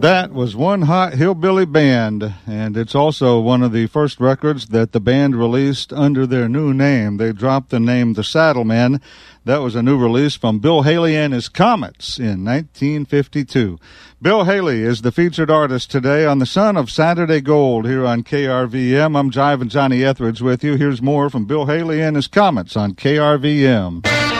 That was One Hot Hillbilly Band, and it's also one of the first records that the band released under their new name. They dropped the name The Saddlemen. That was a new release from Bill Haley and his Comets in 1952. Bill Haley is the featured artist today on the Son of Saturday Gold here on KRVM. I'm Jive and Johnny Etheridge with you. Here's more from Bill Haley and his Comets on KRVM.